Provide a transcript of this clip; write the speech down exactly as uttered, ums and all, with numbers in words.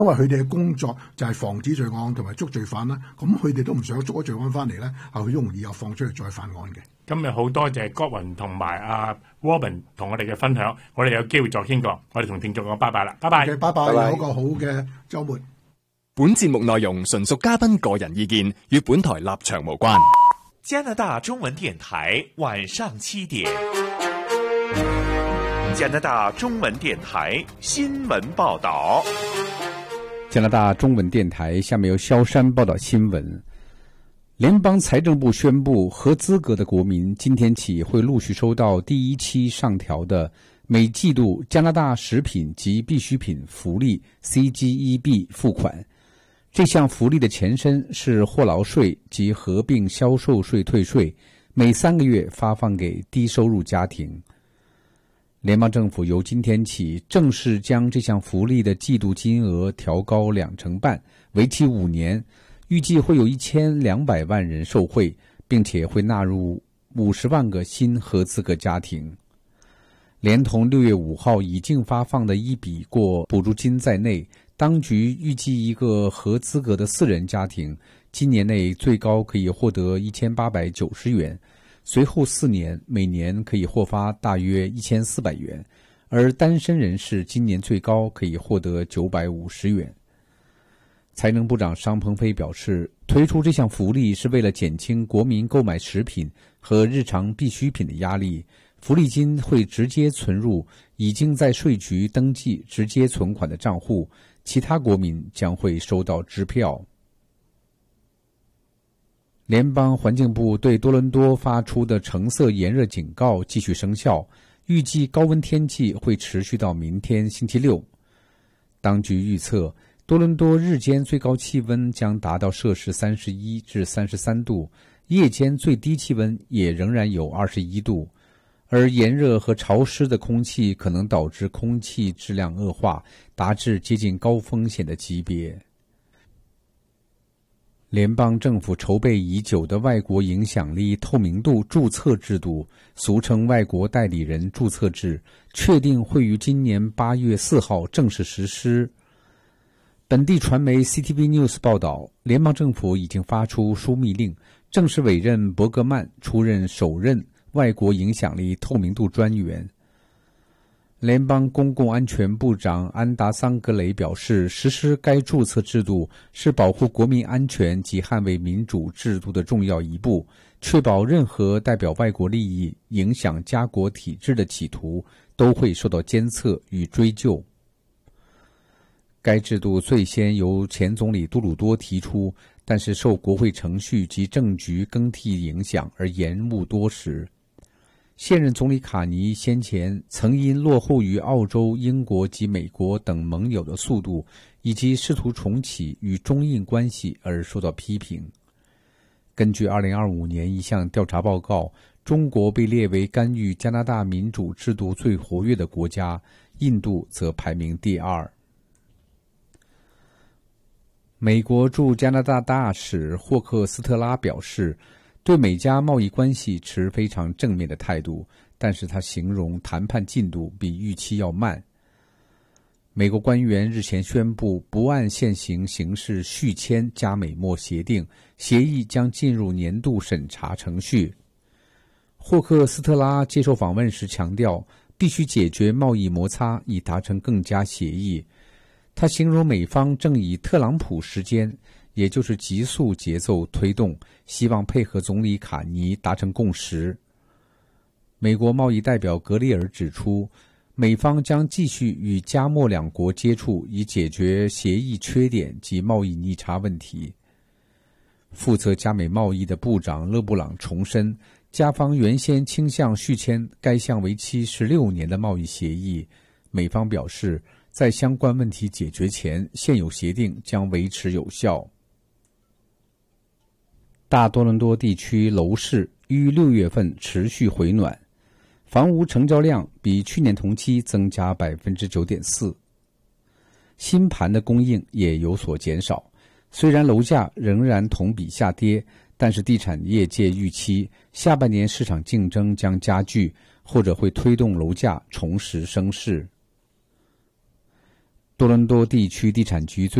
因為佢哋嘅工作就係防止罪案同埋捉罪犯啦，咁佢哋都唔想捉咗罪案翻嚟咧，係好容易又放出去再犯案嘅。 今日好多謝郭雲同埋阿 Robin 同我哋嘅分享，我哋有機會再傾過，我哋同聽眾講拜拜啦，拜拜， 拜拜，有一個好嘅週末。 本節目內容純屬嘉賓個人意見，與本台立場無關。 加拿大中文電台晚上七點，加拿大中文電台新聞報道。 加拿大中文電台下面由蕭山報道新聞。聯邦財政部宣布，合資格的國民今天起會陸續收到第一期上調的每季度加拿大食品及必需品福利 C G E B 付款。這項福利的前身是貨勞稅及合併銷售稅退稅，每三個月發放給低收入家庭。聯邦政府由今天起正式將這項福利的季度金額調高兩成半，為期五年，預計會有一千兩百萬人受惠，並且會納入五十萬個新合資格家庭。連同六月五號已經發放的一筆過補助金在內，當局預計一個合資格的四人家庭今年內最高可以獲得一千八百九十元，隨後四年每年可以獲發大約一千四百元，而單身人士今年最高可以獲得九百五十元。財政部長商鵬飛表示，推出這項福利是為了減輕國民購買食品和日常必需品的壓力，福利金會直接存入已經在稅局登記直接存款的賬戶，其他國民將會收到支票。聯邦環境部對多倫多發出的橙色炎熱警告繼續生效，預計高溫天氣會持續到明天星期六。當局預測，多倫多日間最高氣溫將達到攝氏三十一至三十三度，夜間最低氣溫也仍然有二十一度，而炎熱和潮濕的空氣可能導致空氣質量惡化，達至接近高風險的級別。聯邦政府籌備已久的外國影響力透明度註冊制度，俗稱外國代理人註冊制，確定會於今年八月四號正式實施。本地傳媒 C T V News 報道，聯邦政府已經發出書密令，正式委任伯格曼出任首任外國影響力透明度專員。聯邦公共安全部長安達桑格雷表示，實施該註冊制度是保護國民安全及捍衛民主制度的重要一步，確保任何代表外國利益影響家國體制的企圖都會受到監測與追究。該制度最先由前總理杜魯多提出，但是受國會程序及政局更替影響而延誤多時。現任總理卡尼先前曾因落後於澳洲、英國及美國等盟友的速度，以及試圖重啟與中印關係而受到批評。根據二零二五年一項調查報告，中國被列為干預加拿大民主制度最活躍的國家，印度則排名第二。美國駐加拿大大使霍克斯特拉表示，對美加貿易關係持非常正面的態度，但是他形容談判進度比預期要慢。美國官員日前宣布不按現行形式續簽加美墨協定，協議將進入年度審查程序。霍克斯特拉接受訪問時強調，必須解決貿易摩擦以達成更佳協議。他形容美方正以特朗普時間，也就是急速節奏推動，希望配合總理卡尼達成共識。美國貿易代表格里爾指出，美方將繼續與加墨兩國接觸，以解決協議缺點及貿易逆差問題。負責加美貿易的部長勒布朗重申，加方原先傾向續簽該項為期十六年的貿易協議，美方表示，在相關問題解決前，現有協定將維持有效。大多倫多地區樓市於六月份持續回暖，房屋成交量比去年同期增加 百分之九點四， 新盤的供應也有所減少。雖然樓價仍然同比下跌，但是地產業界預期下半年市場競爭將加劇，或者會推動樓價重拾升勢。 多伦多地区地产局